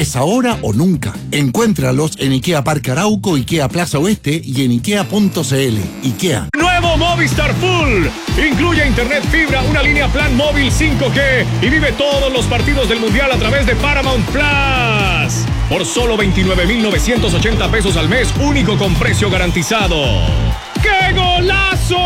es ahora o nunca. Encuéntralos en IKEA Parque Arauco, IKEA Plaza Oeste y en IKEA.cl. IKEA. Nuevo Movistar Full. Incluye internet fibra, una línea plan móvil 5G y vive todos los partidos del Mundial a través de Paramount Plus. Por solo 29,980 pesos al mes, único con precio garantizado. ¡Qué golazo!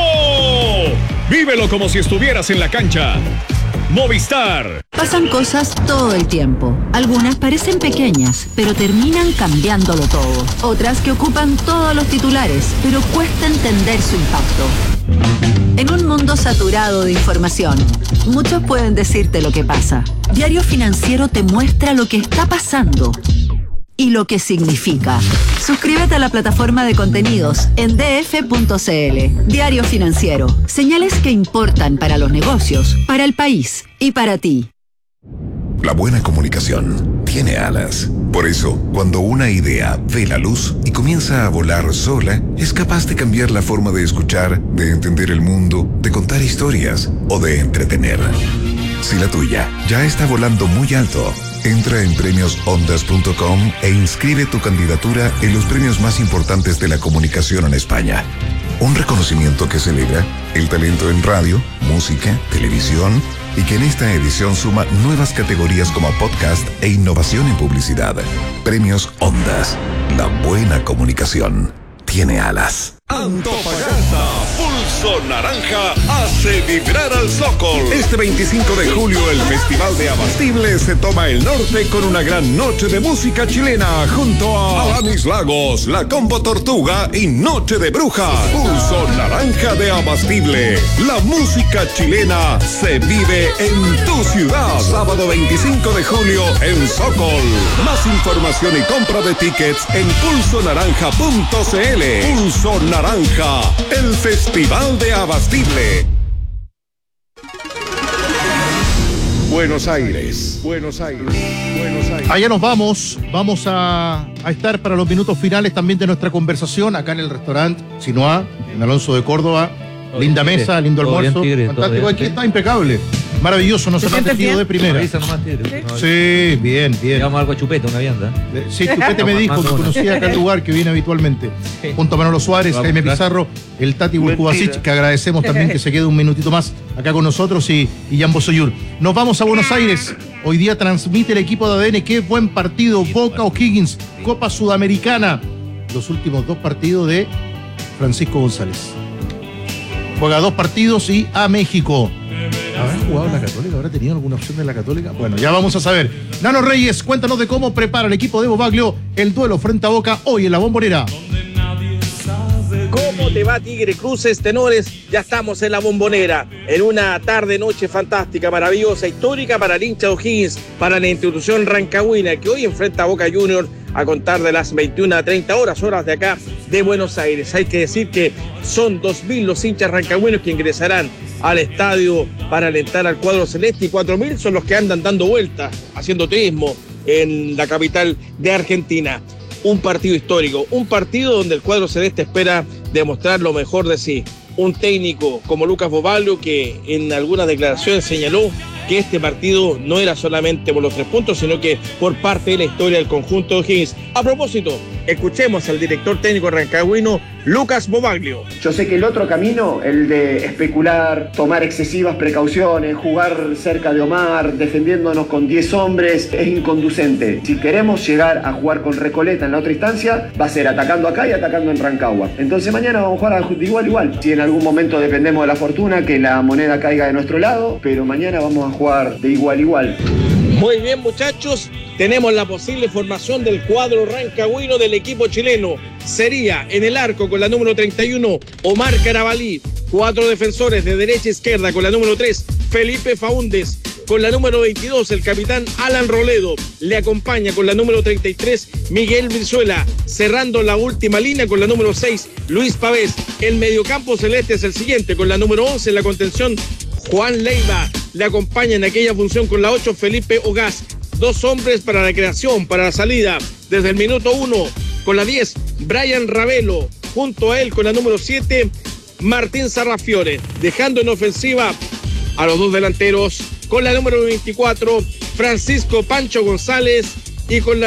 Vívelo como si estuvieras en la cancha. Movistar. Pasan cosas todo el tiempo. Algunas parecen pequeñas, pero terminan cambiándolo todo. Otras que ocupan todos los titulares, pero cuesta entender su impacto. En un mundo saturado de información, muchos pueden decirte lo que pasa. Diario Financiero te muestra lo que está pasando y lo que significa. Suscríbete a la plataforma de contenidos en df.cl. Diario Financiero. Señales que importan para los negocios, para el país y para ti. La buena comunicación tiene alas. Por eso, cuando una idea ve la luz y comienza a volar sola, es capaz de cambiar la forma de escuchar, de entender el mundo, de contar historias o de entretener. Si la tuya ya está volando muy alto, entra en premiosondas.com e inscribe tu candidatura en los premios más importantes de la comunicación en España. Un reconocimiento que celebra el talento en radio, música, televisión y que en esta edición suma nuevas categorías como podcast e innovación en publicidad. Premios Ondas. La buena comunicación tiene alas. Antofagasta, Pulso Naranja hace vibrar al Zócol. Este 25 de julio el Festival de Abastible se toma el norte con una gran noche de música chilena junto a Alanis Lagos, La Combo Tortuga y Noche de Brujas. Pulso Naranja de Abastible. La música chilena se vive en tu ciudad. Sábado 25 de julio en Zócol. Más información y compra de tickets en pulsonaranja.cl. Pulso Naranja, el Festival de Abastible. Buenos Aires. Allá nos vamos a estar para los minutos finales también de nuestra conversación acá en el restaurante Sinoa, en Alonso de Córdoba. Linda mesa, lindo almuerzo. Fantástico, aquí está impecable. Maravilloso, nos hemos atendido de primera. Sí, bien. Llevamos algo a Chupete, una vianda. Sí, Chupete me dijo que conocía acá el lugar, que viene habitualmente. Junto a Manolo Suárez, Jaime Pizarro, el Tati Burkubasic, que agradecemos también que se quede un minutito más acá con nosotros, y Jan Bosoyur. Nos vamos a Buenos Aires. Hoy día transmite el equipo de ADN. Qué buen partido. Boca O'Higgins, Copa Sudamericana. Los últimos dos partidos de Francisco González. Juega 2 partidos y a México. ¿Habrá jugado la Católica? ¿Habrá tenido alguna opción de la Católica? Bueno, ya vamos a saber. Nano Reyes, cuéntanos de cómo prepara el equipo de Bobaglio el duelo frente a Boca hoy en la Bombonera. ¿Cómo te va, Tigre? Cruces, tenores, ya estamos en la Bombonera, en una tarde-noche fantástica, maravillosa, histórica para el hincha de O'Higgins, para la institución rancagüina, que hoy enfrenta a Boca Juniors a contar de las 21:30 horas de acá de Buenos Aires. Hay que decir que son 2.000 los hinchas rancagüinos que ingresarán al estadio para alentar al cuadro celeste, y 4.000 son los que andan dando vueltas, haciendo turismo en la capital de Argentina. Un partido histórico, un partido donde el cuadro celeste espera demostrar lo mejor de sí. Un técnico como Lucas Bobaglio, que en algunas declaraciones señaló que este partido no era solamente por los 3 puntos, sino que por parte de la historia del conjunto de O'Higgins. A propósito, escuchemos al director técnico rancagüino, Lucas Bobaglio. Yo sé que el otro camino, el de especular, tomar excesivas precauciones, jugar cerca de Omar, defendiéndonos con 10 hombres, es inconducente. Si queremos llegar a jugar con Recoleta en la otra instancia, va a ser atacando acá y atacando en Rancagua. Entonces mañana vamos a jugar de igual a igual. Si en algún momento dependemos de la fortuna, que la moneda caiga de nuestro lado, pero mañana vamos a jugar de igual a igual. Muy bien, muchachos, tenemos la posible formación del cuadro rancagüino del equipo chileno. Sería en el arco con la número 31, Omar Carabalí. 4 defensores de derecha a izquierda con la número 3, Felipe Faúndez. Con la número 22, el capitán Alan Roledo. Le acompaña con la número 33, Miguel Brizuela. Cerrando la última línea con la número 6, Luis Pavés. El mediocampo celeste es el siguiente, con la número 11 en la contención, Juan Leiva. Le acompaña en aquella función con la 8, Felipe Ogaz. 2 hombres para la creación, para la salida. Desde el minuto 1, con la 10, Brian Ravelo. Junto a él, con la número 7, Martín Sarrafiore. Dejando en ofensiva a los 2 delanteros, con la número 24, Francisco Pancho González, y con la